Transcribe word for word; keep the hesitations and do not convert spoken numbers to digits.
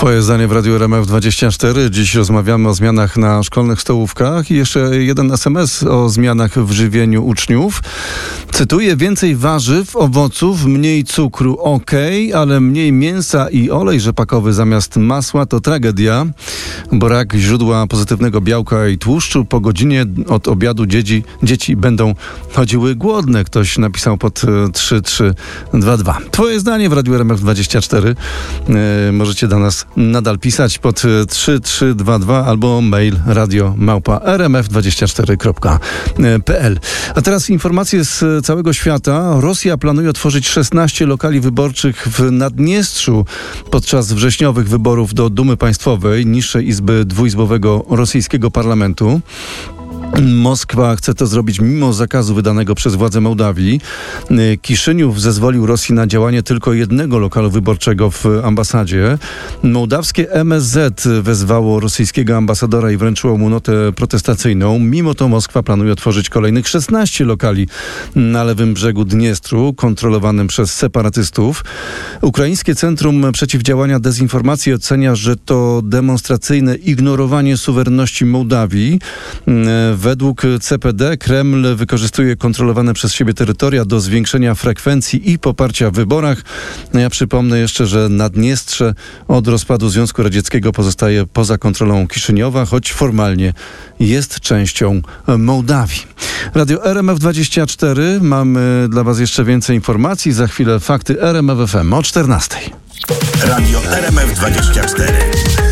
Twoje zdanie w Radiu R M F dwadzieścia cztery. Dziś rozmawiamy o zmianach na szkolnych stołówkach i jeszcze jeden es em es o zmianach w żywieniu uczniów. Cytuję: więcej warzyw, owoców, mniej cukru, okej, ale mniej mięsa i olej rzepakowy zamiast masła to tragedia. Brak źródła pozytywnego białka i tłuszczu. Po godzinie od obiadu dzieci, dzieci będą chodziły głodne. Ktoś napisał pod trzy trzy dwa dwa. Twoje zdanie w Radiu R M F dwadzieścia cztery. Yy, możecie do nas nadal pisać pod trzy trzy dwa dwa albo mail radio małpa r m f dwadzieścia cztery kropka p l. A teraz informacje z całego świata. Rosja planuje otworzyć szesnaście lokali wyborczych w Naddniestrzu podczas wrześniowych wyborów do Dumy Państwowej, niższej izby dwuizbowego rosyjskiego parlamentu. Moskwa chce to zrobić mimo zakazu wydanego przez władze Mołdawii. Kiszyniów zezwolił Rosji na działanie tylko jednego lokalu wyborczego w ambasadzie. Mołdawskie M S Z wezwało rosyjskiego ambasadora i wręczyło mu notę protestacyjną. Mimo to Moskwa planuje otworzyć kolejnych szesnaście lokali na lewym brzegu Dniestru, kontrolowanym przez separatystów. Ukraińskie Centrum Przeciwdziałania Dezinformacji ocenia, że to demonstracyjne ignorowanie suwerenności Mołdawii. Według C P D Kreml wykorzystuje kontrolowane przez siebie terytoria do zwiększenia frekwencji i poparcia w wyborach. Ja przypomnę jeszcze, że Naddniestrze od rozpadu Związku Radzieckiego pozostaje poza kontrolą Kiszyniowa, choć formalnie jest częścią Mołdawii. Radio R M F dwadzieścia cztery. Mamy dla Was jeszcze więcej informacji. Za chwilę fakty R M F F M o czternastej. Radio R M F dwadzieścia cztery.